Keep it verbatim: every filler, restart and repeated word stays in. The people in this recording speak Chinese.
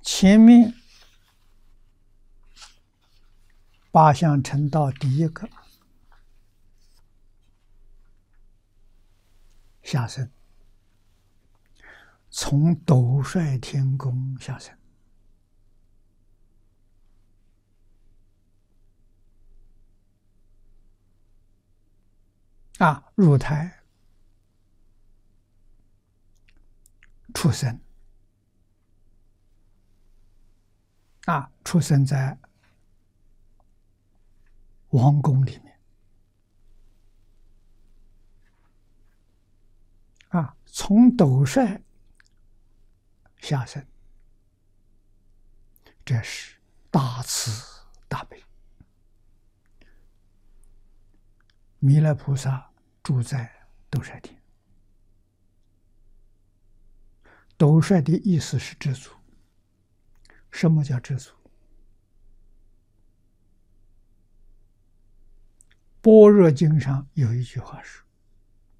前面八相成道第一个下生，从斗率天宫下生，啊，入胎出生，啊，出生在王宫里面，啊，从斗率下生，这是大慈大悲。弥勒菩萨住在斗率天，斗率的意思是知足。什么叫知足？般若经上有一句话说：“